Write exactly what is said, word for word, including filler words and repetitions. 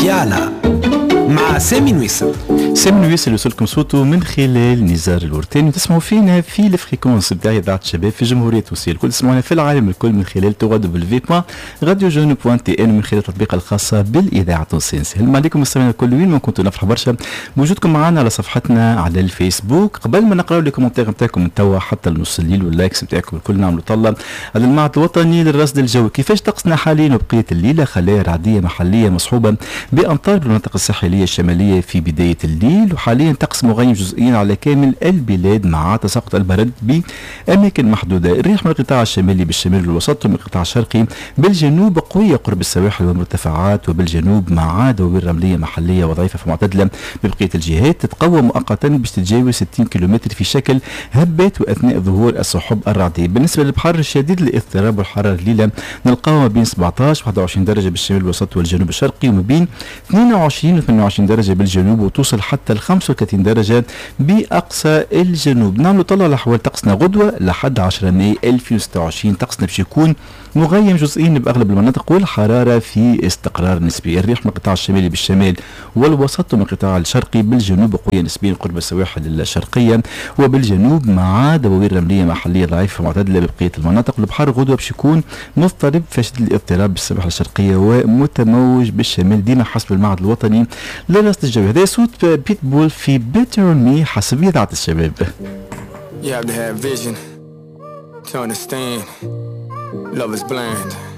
كيانا مع سامي نويسل. سامي نويسل يوصلكم صوته من خلال نزار الورتاني، تسمعوا فينا في الفريكونس بتاع اذاعه الشباب في جمهوريه تونس الكل، تسمعونا في العالم الكل من خلال دبليو دبليو دبليو دوت راديو جون دوت تي ان ومن خلال التطبيق الخاصه بالاذاعه التونسيه. سلام عليكم مستمعينا الكل وين ما كنتوا، نفرح برشا بوجودكم معنا على صفحتنا على الفيسبوك. قبل ما نقراو لي كومنتير نتاعكم من توا حتى نص الليل واللايكس نتاعكم الكل نعملوا طله على المعهد الوطني للرصد الجوي. كيفاش طقسنا حاليا وبقيه الليله؟ خلايا رعديه محليه مصحوبه بامطار بالمناطق الساحليه الشماليه في بدايه الليل، وحاليا طقس مغيم جزئيا على كامل البلاد مع تساقط البرد باماكن محدوده. الريح من القطاع الشمالي بالشمال والوسط ومن القطاع الشرقي بالجنوب قويه قرب السواحل والمرتفعات، وبالجنوب مع دوائر رمليه محليه وضعيفه فمعتدله. ببقيه الجهات تتقوى مؤقتا باش تتجاوز ستين كيلومتر في شكل هبات واثناء ظهور السحب الرعديه. بالنسبه للبحر الشديد الاضطراب والحراره الليله نلقاو ما بين سبعطاش وواحد وعشرين درجه بالشمال الوسط والجنوب الشرقي، وما بين اثنين وعشرين وثمانية وعشرين درجه بالجنوب، وتوصل حتى ل خمسة وثلاثين درجه باقصى الجنوب. نعملوا طلع على احوال طقسنا غدوه لحد عشرة ماي ألفين وستة وعشرين. طقسنا باش يكون مغيم جزئيا باغلب المناطق والحراره في استقرار نسبي. الريح من القطاع الشمالي بالشمال والوسط ومن القطاع الشرقي بالجنوب قويه نسبيا قرب السواحل الشرقيه، وبالجنوب مع دوائر رمليه محليه ضعيفه معتدله ببقيه المناطق. البحر غدوه باش يكون مضطرب فشديد الاضطراب بالسواحل الشرقيه ومتموج بالشمال ديما حسب المعهد الوطني للرصد الجوي. هذا صوت بيتبول في بيتر مي حسب اذاعه الشباب. You have to have vision to understand love is blind.